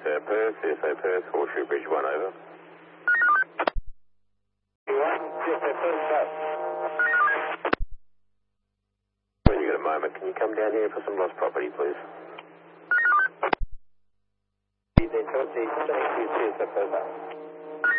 CSO Perth, Horseshoe Bridge 1 over. When you got a moment, can you come down here for some lost property, please? CSO Perth.